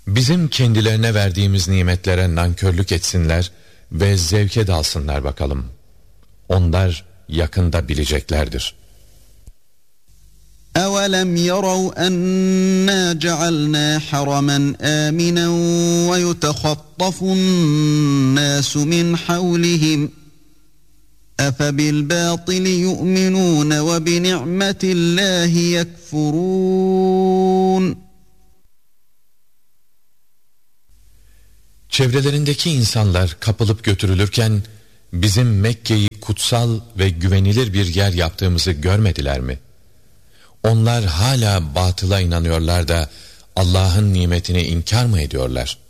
Bizim kendilerine verdiğimiz nimetlere nankörlük etsinler ve zevke dalsınlar bakalım. Onlar yakında bileceklerdir. أَوَلَمْ يَرَوْا أَنَّا جَعَلْنَا حَرَمًا آمِنًا وَيُتَخَطَّفُ النَّاسُ مِنْ حَوْلِهِمْ أَفَبِالْبَاطِلِ يُؤْمِنُونَ وَبِنِعْمَةِ اللّٰهِ يَكْفُرُونَ Çevrelerindeki insanlar kapılıp götürülürken bizim Mekke'yi kutsal ve güvenilir bir yer yaptığımızı görmediler mi? Onlar hala batıla inanıyorlar da Allah'ın nimetini inkar mı ediyorlar?